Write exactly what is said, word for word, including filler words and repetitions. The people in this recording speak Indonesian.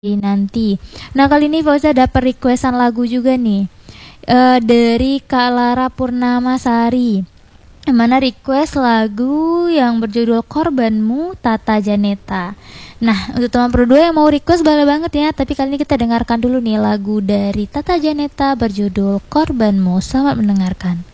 nanti. Nah, kali ini Fauza dapat requestan lagu juga nih. Eh, dari Kak Lara Purnamasari. Yang mana request lagu yang berjudul Korbanmu Tata Janeta. Nah, untuk teman berdua yang mau request boleh banget ya. Tapi kali ini kita dengarkan dulu nih lagu dari Tata Janeta berjudul Korbanmu. Selamat mendengarkan.